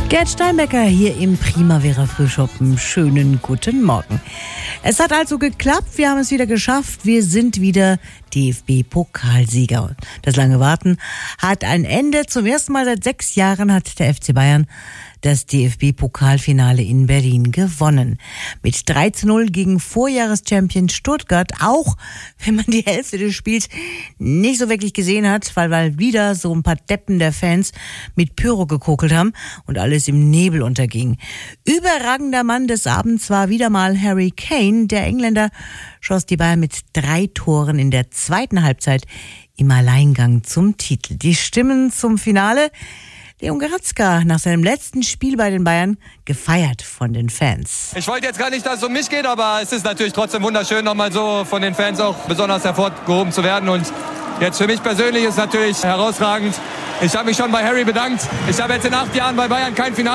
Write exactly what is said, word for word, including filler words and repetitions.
Gerd Steinbecker hier im Primavera Frühschoppen. Schönen guten Morgen. Es hat also geklappt, wir haben es wieder geschafft, wir sind wieder D F B-Pokalsieger. Das lange Warten hat ein Ende. Zum ersten Mal seit sechs Jahren hat der F C Bayern das D F B-Pokalfinale in Berlin gewonnen. Mit drei zu null gegen Vorjahreschampion Stuttgart, auch wenn man die Hälfte des Spiels nicht so wirklich gesehen hat, weil, weil wieder so ein paar Deppen der Fans mit Pyro gekokelt haben und alles im Nebel unterging. Überragender Mann des Abends war wieder mal Harry Kane. Der Engländer schoss die Bayern mit drei Toren in der zweiten Halbzeit im Alleingang zum Titel. Die Stimmen zum Finale: Leon Goretzka nach seinem letzten Spiel bei den Bayern gefeiert von den Fans. Ich wollte jetzt gar nicht, dass es um mich geht, aber es ist natürlich trotzdem wunderschön, nochmal so von den Fans auch besonders hervorgehoben zu werden. Und jetzt für mich persönlich ist natürlich herausragend. Ich habe mich schon bei Harry bedankt. Ich habe jetzt in acht Jahren bei Bayern kein Finale